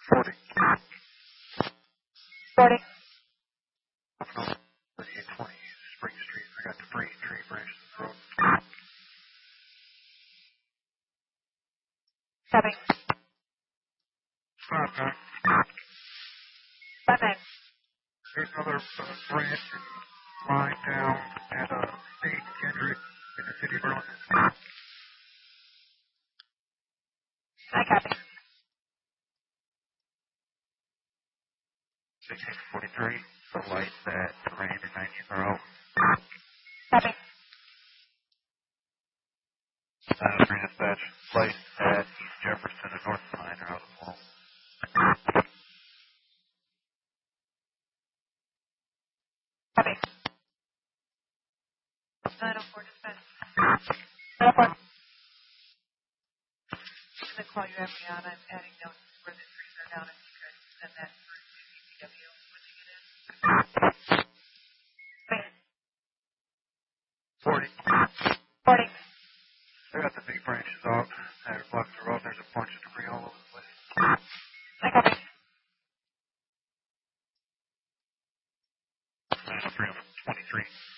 40. 40. 3820 Spring Street. I got debris, tree branches in the road. Copy. 5-9. 5-9. There's another branch and line down at State Kendrick in the city of Burlington. I copy. 1643, the light that ran in 19 Copy. Green dispatch, light at East Jefferson and North Line are out of the wall. Copy. 904 dispatch. 904. The call you have me on, I'm adding notes where the trees are down. If you could send that through to DPW when they get in. 40. 40. I got the big branches out that are blocking the road. There's a bunch of debris all over the place. I copy. 903 23.